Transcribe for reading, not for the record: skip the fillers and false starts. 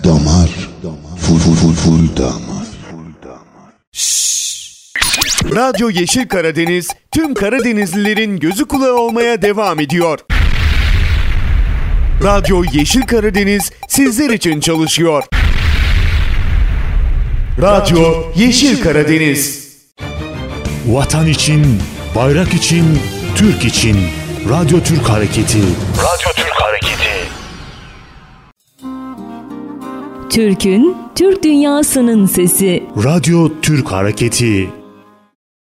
damar, full damar. Radyo Yeşil Karadeniz tüm Karadenizlilerin gözü kulağı olmaya devam ediyor. Radyo Yeşil Karadeniz sizler için çalışıyor. Radyo Yeşil Karadeniz. Vatan için, bayrak için, Türk için. Radyo Türk Hareketi. Radyo Türk Hareketi. Türk'ün, Türk dünyasının sesi. Radyo Türk Hareketi.